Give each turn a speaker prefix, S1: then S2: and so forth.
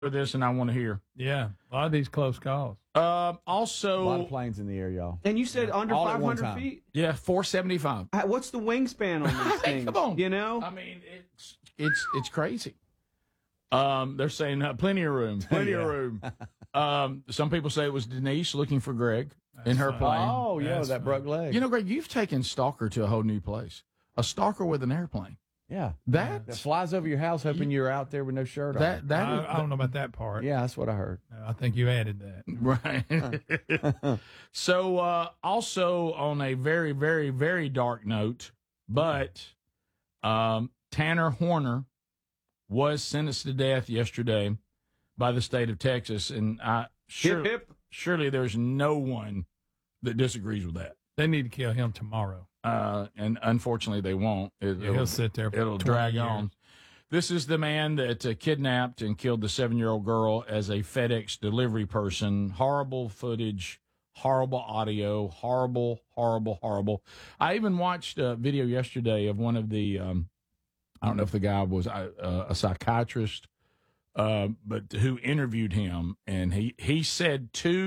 S1: for this, and I want to hear.
S2: Yeah, a lot of these close calls.
S1: Also,
S3: A lot of planes in the air, y'all.
S4: And you said under
S3: All at one
S4: 500
S3: time.
S4: feet?
S1: yeah, 475.
S4: What's the wingspan on these things?
S1: Come on,
S4: You know?
S1: I mean, it's crazy. They're saying plenty of room, plenty of room. Some people say it was Denise looking for Greg in her plane.
S3: Oh, yeah,
S2: That's
S3: that broke leg.
S1: You know, Greg, you've taken Stalker to a whole new place. A stalker with an airplane.
S3: yeah.
S1: That
S3: That flies over your house hoping you're out there with no shirt on.
S2: I don't know about that part.
S3: Yeah, that's what I heard.
S2: I think you added that.
S1: Right. So, also on a very, very, very dark note, but Tanner Horner was sentenced to death yesterday by the state of Texas, and
S4: Hip, hip.
S1: surely there's no one that disagrees with that.
S2: They need to kill him tomorrow.
S1: And unfortunately, they won't.
S2: He'll sit there for
S1: It'll
S2: 20
S1: drag
S2: years.
S1: on. This is the man that kidnapped and killed the 7-year-old girl as a FedEx delivery person. Horrible footage, horrible audio, horrible, horrible, horrible. I even watched a video yesterday of one of the, I don't know if the guy was a psychiatrist, but who interviewed him, and he said two